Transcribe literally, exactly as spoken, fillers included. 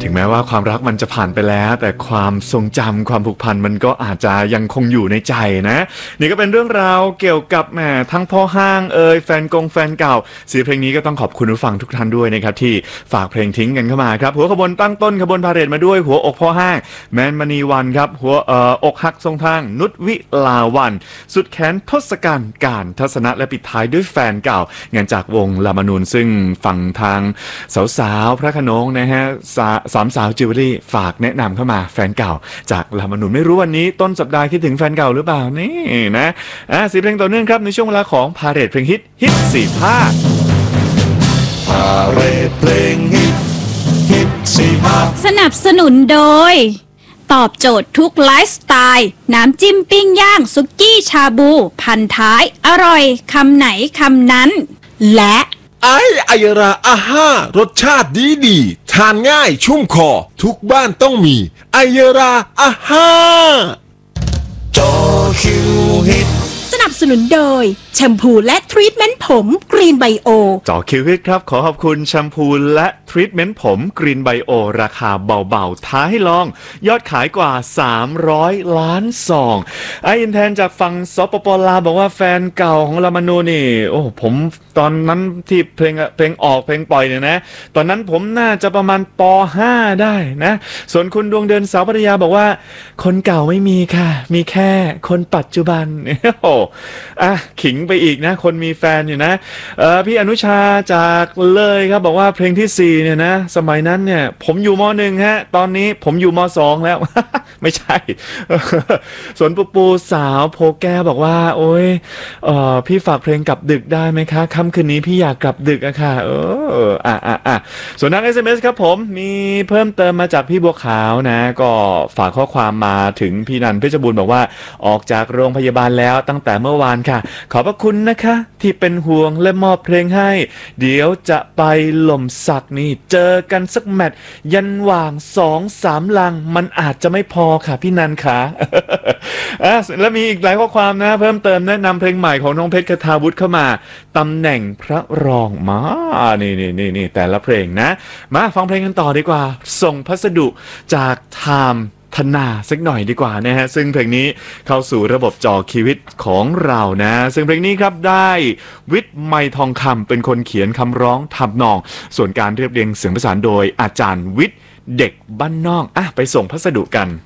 ถึงแม้ว่าความรักมันจะผ่านไปแล้วแต่ความทรงจำความผูกพันมันก็อาจจะยังคงอยู่ในใจนะนี่ก็เป็นเรื่องราวเกี่ยวกับแหมทั้งพ่อห้างเอ่ยแฟนกงแฟนเก่าเสียเพลงนี้ก็ต้องขอบคุณผู้ฟังทุกท่านด้วยนะครับที่ฝากเพลงทิ้งกันเข้ามาครับหัวขบวนตั้งต้นขบวนพาเหรดมาด้วยหัวอกพ่อห้างแมนมณีวันครับหัวเอ่ออกหักทรงทางนุชวิลาวันสุดแขนทศกัณฐ์การทัศนะและปิดท้ายด้วยแฟนเก่างานจากวงลามานูนซึ่งฝั่งทางสาวๆพระโขนงนะฮะสามสาวจิวเวลรี่ฝากแนะนำเข้ามาแฟนเก่าจากลามานูนไม่รู้วันนี้ต้นสัปดาห์คิดถึงแฟนเก่าหรือเปล่านี่นะอ่ะสีเพลงต่อเนื่องครับในช่วงเวลาของพาเหรดเพลงฮิตฮิตสี่ภาคพาเหรดเพลงฮิตฮิตสี่ภาคสนับสนุนโดยตอบโจทย์ทุกไลฟ์สไตล์น้ำจิ้มปิ้งย่างซุกี้ชาบูพันท้ายอร่อยคำไหนคำนั้นและไอไอราอาห้ารสชาติดีดีทานง่ายชุ่มคอทุกบ้านต้องมีไอราอาห้าจอคิวฮิตสนับสนุนโดยแชมพูและทรีทเมนต์ผมกรีนไบโอจอคิวฮิตครับขอขอบคุณแชมพูและทรีทเมนต์ผมกรีนไบโอราคาเบาๆท้าให้ลองยอดขายกว่าสามร้อยล้านซองไออินแทนจากฝั่งสปปลาวบอกว่าแฟนเก่าของลามานูนี่โอ้ผมตอนนั้นที่เพลงเพลงออกเพลงปล่อยเนี่ยนะตอนนั้นผมน่าจะประมาณป ห้าได้นะส่วนคุณดวงเดือนสาวพัทยาบอกว่าคนเก่าไม่มีค่ะมีแค่คนปัจจุบันโอ้อ่ะขิงไปอีกนะคนมีแฟนอยู่นะเออพี่อนุชาจากเลยครับบอกว่าเพลงที่สี่เนี่ยนะสมัยนั้นเนี่ยผมอยู่ม.หนึ่ง ฮะตอนนี้ผมอยู่ม.สอง แล้ว ไม่ใช่ส่วนปูปูสาวโพแก้บอกว่าโอ้ยเออพี่ฝากเพลงกลับดึกได้ไหมคะค่ำคืนนี้พี่อยากกลับดึกอะค่ะเอออ่ะอ่ะอ่ะส่วนทาง เอส เอ็ม เอส ครับผมมีเพิ่มเติมมาจากพี่บัวขาวนะก็ฝากข้อความมาถึงพี่นันเพชรบูรณ์บอกว่าออกจากโรงพยาบาลแล้วตั้งแต่เมื่อวานค่ะขอบพระคุณนะคะที่เป็นห่วงและมอบเพลงให้เดี๋ยวจะไปหล่มสักนี่เจอกันสักแมตช์ยันหว่างสองสามลังมันอาจจะไม่พอค่ะพี่นันค่ะอ่ะแล้วมีอีกหลายข้อความนะเพิ่มเติมแนะนำเพลงใหม่ของน้องเพชรคทาวุฒิเข้ามาตำแหน่งพระรองมานี่นี่นี่นี่แต่ละเพลงนะมาฟังเพลงกันต่อดีกว่าส่งพัสดุจากไทม์ธนาสักหน่อยดีกว่านะฮะซึ่งเพลงนี้เข้าสู่ระบบจอชีวิตของเรานะซึ่งเพลงนี้ครับได้วิทย์ไมทองคำเป็นคนเขียนคำร้องทำนองส่วนการเรียบเรียงเสียงประสานโดยอาจารย์วิทย์เด็กบ้านนอกอ่ะไปส่งพัสดุกัน